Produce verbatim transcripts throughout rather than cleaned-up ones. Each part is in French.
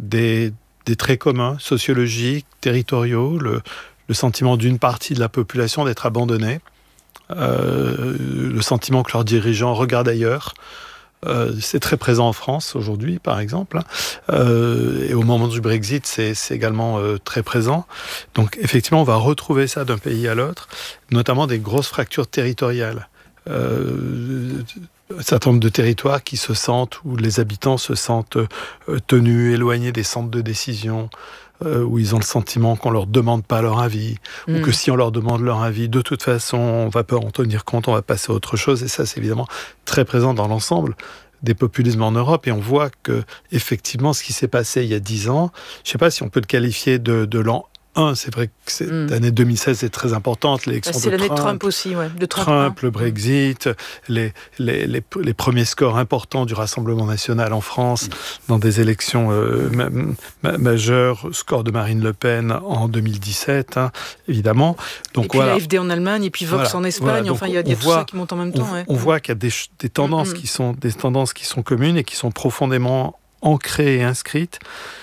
des, des traits communs, sociologiques, territoriaux, le, le sentiment d'une partie de la population d'être abandonnée, euh, le sentiment que leurs dirigeants regardent ailleurs. Euh, c'est très présent en France aujourd'hui, par exemple. Euh, et au moment du Brexit, c'est, c'est également euh, très présent. Donc, effectivement, on va retrouver ça d'un pays à l'autre, notamment des grosses fractures territoriales. Euh, un certain nombre de territoires qui se sentent, où les habitants se sentent euh, tenus, éloignés des centres de décision, euh, où ils ont le sentiment qu'on leur demande pas leur avis, mmh. ou que si on leur demande leur avis, de toute façon, on va pas en tenir compte, on va passer à autre chose. Et ça, c'est évidemment très présent dans l'ensemble des populismes en Europe. Et on voit que, effectivement, ce qui s'est passé il y a dix ans, je sais pas si on peut le qualifier de, de l'an un, c'est vrai que c'est, mm. l'année deux mille seize est très importante, l'élection c'est de l'année Trump, de Trump aussi, ouais, de Trump, Trump le Brexit, les, les, les, les premiers scores importants du Rassemblement national en France mm. dans des élections euh, ma, ma, majeures, score de Marine Le Pen en deux mille dix-sept, hein, évidemment. Donc, et puis voilà. la F D en Allemagne, et puis Vox voilà. en Espagne, voilà. enfin il y a, y a tout voit, ça qui monte en même on, temps. Ouais. On voit qu'il y a des, des, tendances mm-hmm. qui sont, des tendances qui sont communes et qui sont profondément ancrées et inscrites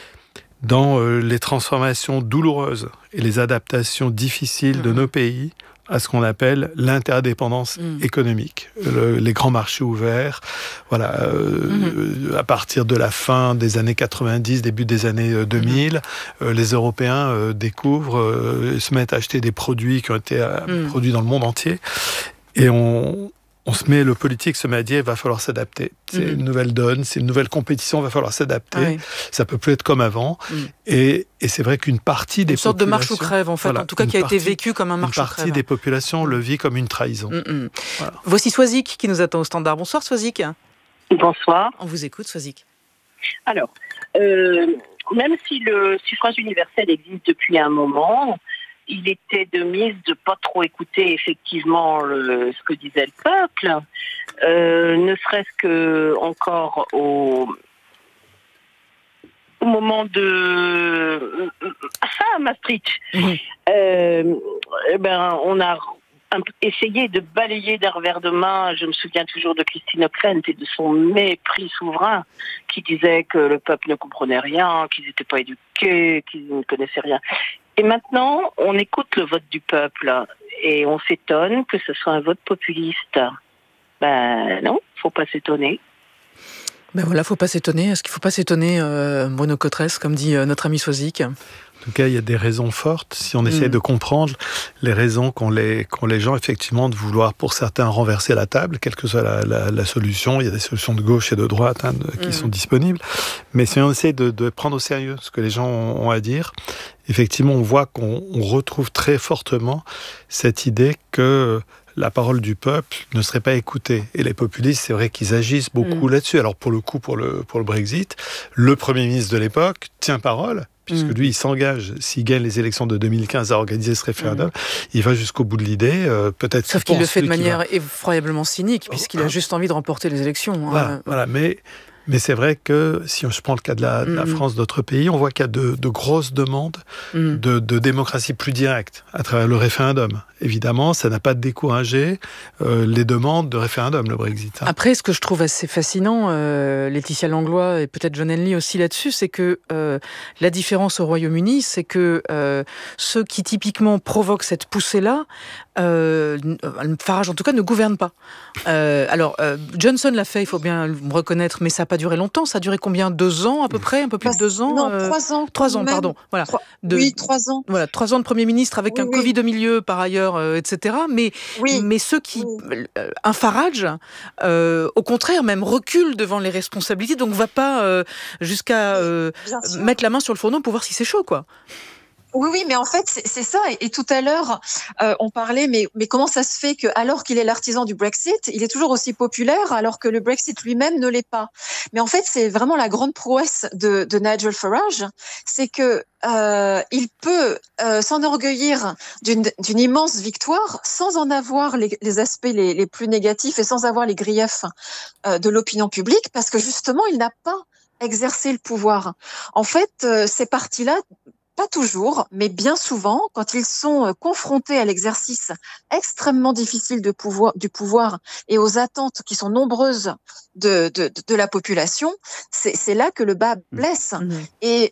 dans euh, les transformations douloureuses et les adaptations difficiles mmh. de nos pays à ce qu'on appelle l'interdépendance mmh. économique, le, les grands marchés ouverts. Voilà, euh, mmh. à partir de la fin des années quatre-vingt-dix, début des années deux mille, mmh. euh, les Européens euh, découvrent, euh, se mettent à acheter des produits qui ont été euh, mmh. produits dans le monde entier, et on On se met, le politique se met à dire, il va falloir s'adapter. C'est mmh. une nouvelle donne, c'est une nouvelle compétition, il va falloir s'adapter. Ah oui. Ça peut plus être comme avant. Mmh. Et, et c'est vrai qu'une partie des une sorte populations... de marche ou crève, en fait, voilà, en tout cas qui a partie, été vécue comme un marche ou crève. Une partie des populations le vit comme une trahison. Mmh. Voilà. Voici Swazik qui nous attend au standard. Bonsoir Swazik. Bonsoir. On vous écoute Swazik. Alors, euh, même si le suffrage universel existe depuis un moment... il était de mise de pas trop écouter effectivement le, ce que disait le peuple, euh, ne serait-ce que encore au, au moment de ça à Maastricht, mmh. euh, eh ben on a essayé de balayer d'un revers de main. Je me souviens toujours de Christine Ockrent et de son mépris souverain qui disait que le peuple ne comprenait rien, qu'ils n'étaient pas éduqués, qu'ils ne connaissaient rien. Et maintenant, on écoute le vote du peuple et on s'étonne que ce soit un vote populiste. Ben non, faut pas s'étonner. Ben voilà, faut pas s'étonner. Est-ce qu'il faut pas s'étonner, euh, Bruno Cotresse, comme dit euh, notre ami Swazik ? En tout cas, il y a des raisons fortes. Si on essaie mmh. de comprendre les raisons qu'ont les, qu'ont les gens, effectivement, de vouloir, pour certains, renverser la table, quelle que soit la, la, la solution. Il y a des solutions de gauche et de droite hein, de, qui mmh. sont disponibles. Mais si on essaie de, de prendre au sérieux ce que les gens ont, ont à dire, effectivement, on voit qu'on on retrouve très fortement cette idée que la parole du peuple ne serait pas écoutée. Et les populistes, c'est vrai qu'ils agissent beaucoup mmh. là-dessus. Alors, pour le coup, pour le, pour le Brexit, le Premier ministre de l'époque tient parole, puisque lui, il s'engage, s'il gagne les élections de deux mille quinze, à organiser ce référendum. Mmh. Il va jusqu'au bout de l'idée, euh, peut-être... Sauf qu'il le fait de manière va... effroyablement cynique, puisqu'il oh, a juste envie de remporter les élections. Voilà, hein. voilà mais... Mais c'est vrai que, si je prends le cas de la, de la France, d'autres pays, on voit qu'il y a de, de grosses demandes mmh. de, de démocratie plus directe à travers le référendum. Évidemment, ça n'a pas découragé euh, les demandes de référendum, le Brexit. Hein. Après, ce que je trouve assez fascinant, euh, Laetitia Langlois et peut-être John Henley aussi là-dessus, c'est que euh, la différence au Royaume-Uni, c'est que euh, ceux qui typiquement provoquent cette poussée-là, euh, Farage en tout cas, ne gouvernent pas. Euh, alors, euh, Johnson l'a fait, il faut bien le reconnaître, mais ça n'a pas duré longtemps. Ça a duré combien ? Deux ans à peu près ? Un peu plus de deux ans ? Non, euh, trois ans. Trois ans, même. Pardon. Voilà. Trois, de, oui, trois ans. Voilà, trois ans de Premier ministre avec oui, un oui. Covid au milieu, par ailleurs, euh, et cetera. Mais, oui. mais ceux qui... Oui. Euh, un Farage, euh, au contraire, même recule devant les responsabilités, donc va pas euh, jusqu'à euh, mettre la main sur le fourneau pour voir si c'est chaud, quoi. Oui, oui, mais en fait, c'est, c'est ça. Et, et tout à l'heure, euh, on parlait, mais, mais comment ça se fait que, alors qu'il est l'artisan du Brexit, il est toujours aussi populaire, alors que le Brexit lui-même ne l'est pas. Mais en fait, c'est vraiment la grande prouesse de, de Nigel Farage, c'est que euh, il peut euh, s'enorgueillir d'une, d'une immense victoire sans en avoir les, les aspects les, les plus négatifs et sans avoir les griefs euh, de l'opinion publique, parce que justement, il n'a pas exercé le pouvoir. En fait, euh, ces partis-là, pas toujours, mais bien souvent, quand ils sont confrontés à l'exercice extrêmement difficile de pouvoir, du pouvoir et aux attentes qui sont nombreuses de, de, de la population, c'est, c'est là que le bas blesse. Mmh. Et